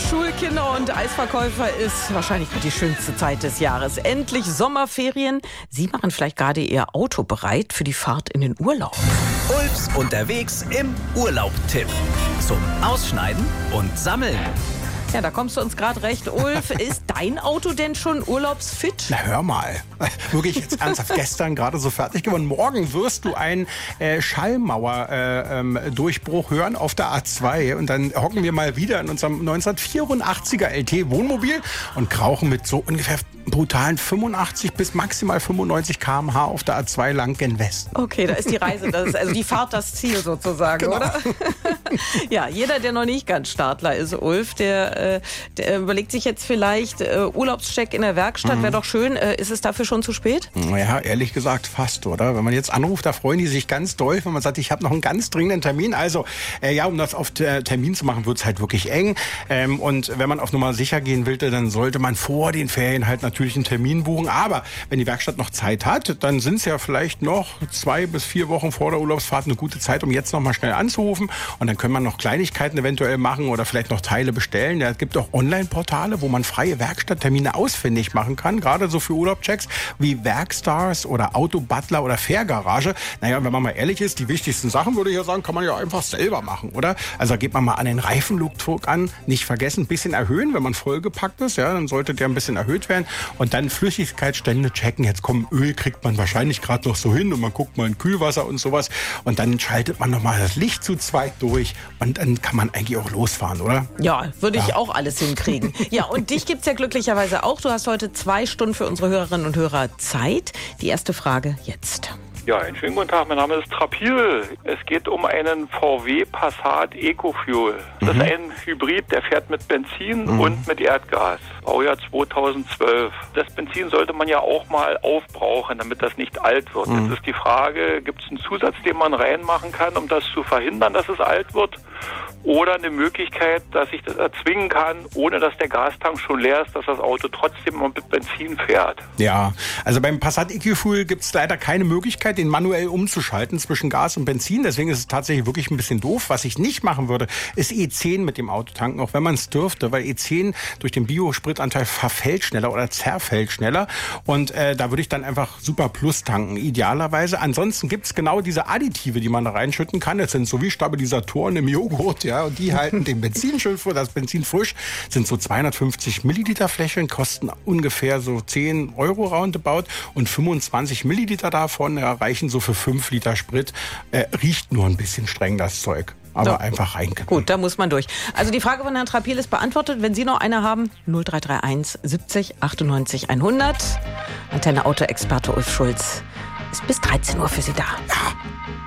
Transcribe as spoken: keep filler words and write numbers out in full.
Schulkinder und Eisverkäufer ist wahrscheinlich die schönste Zeit des Jahres. Endlich Sommerferien. Sie machen vielleicht gerade Ihr Auto bereit für die Fahrt in den Urlaub. Ulfs unterwegs im Urlaub-Tipp. Zum Ausschneiden und Sammeln. Ja, da kommst du uns gerade recht, Ulf. Ist dein Auto denn schon urlaubsfit? Na, hör mal. Wirklich jetzt ernsthaft, gestern gerade so fertig geworden. Morgen wirst du einen äh, Schallmauer-Durchbruch äh, ähm, hören auf der A zwei. Und dann hocken wir mal wieder in unserem neunzehnhundertvierundachtziger L T Wohnmobil und krauchen mit so ungefähr brutalen fünfundachtzig bis maximal fünfundneunzig Kilometer pro Stunde auf der A zwei lang gen Westen. Okay, da ist die Reise, das ist also die Fahrt das Ziel sozusagen, Genau. Oder? Ja, jeder, der noch nicht ganz Startler ist, Ulf, der, äh, der überlegt sich jetzt vielleicht äh, Urlaubscheck in der Werkstatt, mhm. wäre doch schön. Äh, ist es dafür schon zu spät? Naja, ehrlich gesagt fast, oder? Wenn man jetzt anruft, da freuen die sich ganz doll, wenn man sagt, ich habe noch einen ganz dringenden Termin. Also, äh, ja, um das auf äh, Termin zu machen, wird es halt wirklich eng. Ähm, und wenn man auf Nummer sicher gehen will, dann sollte man vor den Ferien halt natürlich einen Termin buchen. Aber wenn die Werkstatt noch Zeit hat, dann sind es ja vielleicht noch zwei bis vier Wochen vor der Urlaubsfahrt eine gute Zeit, um jetzt noch mal schnell anzurufen. Und dann können wir noch Kleinigkeiten eventuell machen oder vielleicht noch Teile bestellen. Ja, es gibt auch Online-Portale, wo man freie Werkstatttermine ausfindig machen kann. Gerade so für Urlaubschecks wie Werkstars oder Autobutler oder Fairgarage. Naja, wenn man mal ehrlich ist, die wichtigsten Sachen, würde ich ja sagen, kann man ja einfach selber machen, oder? Also geht man mal an den Reifendruck an. Nicht vergessen, ein bisschen erhöhen, wenn man vollgepackt ist. Ja, dann sollte der ein bisschen erhöht werden. Und dann Flüssigkeitsstände checken. Jetzt kommt Öl, kriegt man wahrscheinlich gerade noch so hin und man guckt mal in Kühlwasser und sowas. Und dann schaltet man nochmal das Licht zu zweit durch und dann kann man eigentlich auch losfahren, oder? Ja, würde ich Ja. auch alles hinkriegen. Ja, und dich gibt's ja glücklicherweise auch. Du hast heute zwei Stunden für unsere Hörerinnen und Hörer Zeit. Die erste Frage jetzt. Ja, einen schönen guten Tag, mein Name ist Trapil. Es geht um einen V W Passat EcoFuel. Das Mhm. ist ein Hybrid, der fährt mit Benzin Mhm. und mit Erdgas. Baujahr zweitausendzwölf. Das Benzin sollte man ja auch mal aufbrauchen, damit das nicht alt wird. Mhm. Jetzt ist die Frage, gibt es einen Zusatz, den man reinmachen kann, um das zu verhindern, dass es alt wird? Oder eine Möglichkeit, dass ich das erzwingen kann, ohne dass der Gastank schon leer ist, dass das Auto trotzdem mal mit Benzin fährt. Ja, also beim Passat EcoFuel gibt es leider keine Möglichkeit, den manuell umzuschalten zwischen Gas und Benzin. Deswegen ist es tatsächlich wirklich ein bisschen doof. Was ich nicht machen würde, ist E zehn mit dem Auto tanken, auch wenn man es dürfte, weil E zehn durch den Biospritanteil verfällt schneller oder zerfällt schneller. Und äh, da würde ich dann einfach Super Plus tanken, idealerweise. Ansonsten gibt es genau diese Additive, die man da reinschütten kann. Das sind so wie Stabilisatoren im Joghurt, ja, und die halten den Benzin schön vor, das Benzin frisch. Sind so zweihundertfünfzig Milliliter Fläschchen, kosten ungefähr so zehn Euro roundabout und fünfundzwanzig Milliliter davon erreichen so für fünf Liter Sprit. Äh, riecht nur ein bisschen streng, das Zeug. Aber So. einfach reinkippen. Gut, da muss man durch. Also die Frage von Herrn Trapil ist beantwortet. Wenn Sie noch eine haben, null drei drei eins siebzig achtundneunzig hundert. Antenne Auto-Experte Ulf Schulz ist bis dreizehn Uhr für Sie da. Ja.